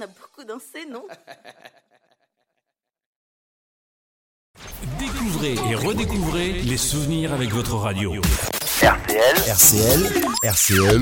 beaucoup dansé, non? Découvrez et redécouvrez les souvenirs avec votre radio. RCL,